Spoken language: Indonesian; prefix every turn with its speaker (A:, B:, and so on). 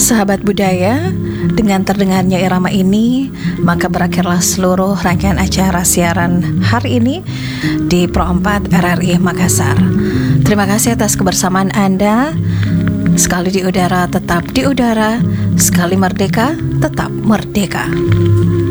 A: Sahabat budaya, dengan terdengarnya irama ini, maka berakhirlah seluruh rangkaian acara siaran hari ini di Pro 4 RRI Makassar. Terima kasih atas kebersamaan Anda. Sekali di udara, tetap di udara. Sekali merdeka, tetap merdeka.